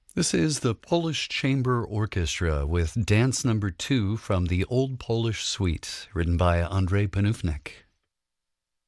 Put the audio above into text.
This is the Polish Chamber Orchestra with Dance Number 2 from the Old Polish Suite, written by Andrzej Panufnik.